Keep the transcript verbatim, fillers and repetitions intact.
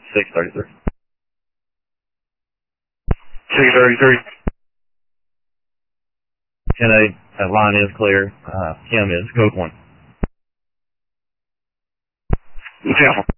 six thirty-three. six thirty-three. ten eight, that line is clear. Uh, Kim is code one. ten